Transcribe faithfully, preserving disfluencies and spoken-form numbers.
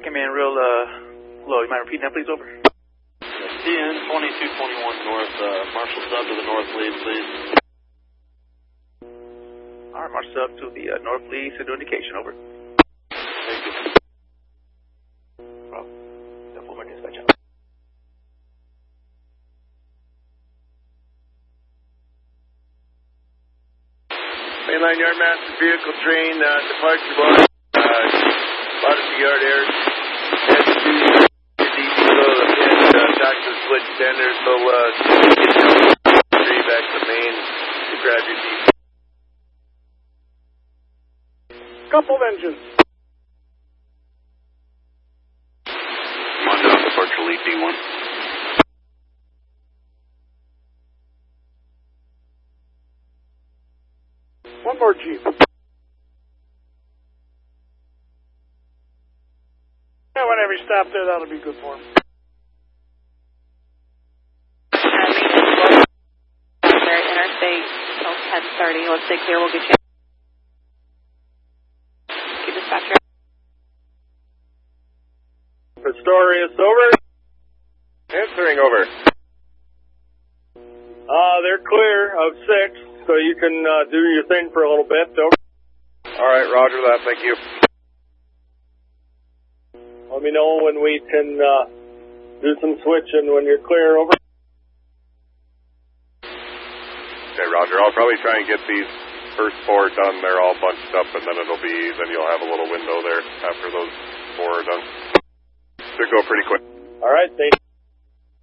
came in real uh, low. You mind repeating that, please? Over. D N twenty-two twenty-one north, uh, Marshall sub to the north lead, please. All right, Marshall sub to the uh, north lead, send to indication, over. Thank you. Well, full mark dispatch out. Mainline Yardmaster vehicle train, uh, departure bar, uh, bottom of the yard air, head to the depot, and, uh, back to the switch center, so, uh, get down three back to main to grab your depot. Couple of engines. Come on down, departure lead D one. One more Jeep. Yeah, whenever you stop there, that'll be good for him. Interstate till ten thirty. Let's stay clear. We'll get you. Keep dispatcher. Pistorius, over. Answering, over. Uh, they're clear of six, so you can uh, do your thing for a little bit, over. All right, roger that, thank you. Let me know when we can uh, do some switching when you're clear, over. Okay, roger. I'll probably try and get these first four done. They're all bunched up, and then it'll be, then you'll have a little window there after those four are done. Should go pretty quick. All right, thank you.